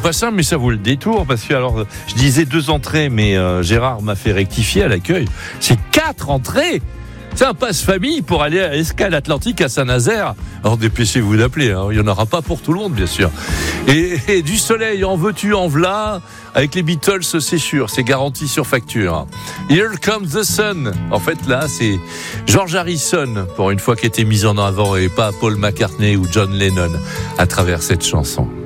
pas simple, mais ça vaut le détour, parce que alors, je disais 2 entrées, mais Gérard m'a fait rectifier à l'accueil. C'est 4 entrées. C'est un passe-famille pour aller à Escale Atlantique à Saint-Nazaire. Alors dépêchez-vous d'appeler, hein. Il n'y en aura pas pour tout le monde, bien sûr. Et du soleil, en veux-tu, en v'là. Avec les Beatles, c'est sûr, c'est garanti sur facture. Here Comes the Sun. En fait, là, c'est George Harrison, pour une fois, qui était mis en avant, et pas Paul McCartney ou John Lennon, à travers cette chanson.